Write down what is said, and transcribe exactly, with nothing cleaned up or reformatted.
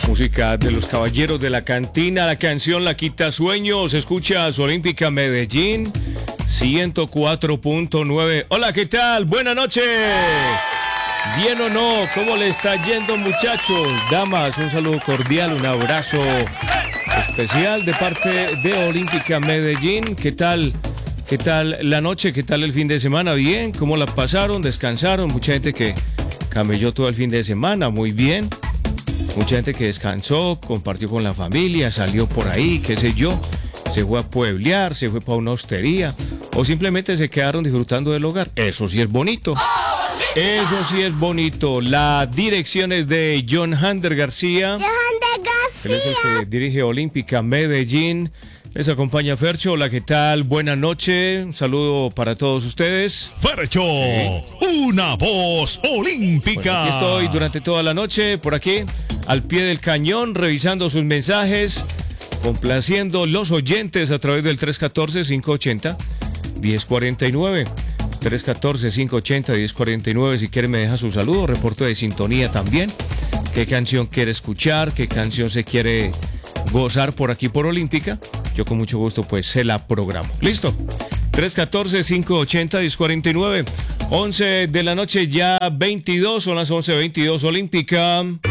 Música de los Caballeros de la Cantina, la canción La Quita Sueños. Escuchas Olímpica Medellín ciento cuatro punto nueve. Hola, ¿qué tal? Buenas noches. ¿Bien o no? ¿Cómo le está yendo, muchachos? Damas, un saludo cordial, un abrazo especial de parte de Olímpica Medellín. ¿Qué tal? ¿Qué tal la noche? ¿Qué tal el fin de semana? ¿Bien? ¿Cómo la pasaron? ¿Descansaron? Mucha gente que camelló todo el fin de semana, muy bien. Mucha gente que descansó, compartió con la familia, salió por ahí, qué sé yo, se fue a pueblear, se fue para una hostería, o simplemente se quedaron disfrutando del hogar. Eso sí es bonito. Eso sí es bonito. La dirección es de John Hander García. John Hander Él es el García. que dirige Olímpica Medellín. Les acompaña Fercho. Hola, ¿qué tal? Buenas noches. Un saludo para todos ustedes. Fercho, una voz olímpica. Bueno, aquí estoy durante toda la noche, por aquí, al pie del cañón, revisando sus mensajes, complaciendo los oyentes a través del tres uno cuatro, cinco ocho cero, uno cero cuatro nueve. tres uno cuatro, cinco ocho cero, uno cero cuatro nueve. Si quiere me deja su saludo, reporte de sintonía también. ¿Qué canción quiere escuchar? ¿Qué canción se quiere gozar por aquí por Olímpica? Yo con mucho gusto pues se la programo. ¿Listo? tres uno cuatro, cinco ocho cero, uno cero cuatro nueve. once de la noche ya veintidós, son las once veintidós. Olímpica.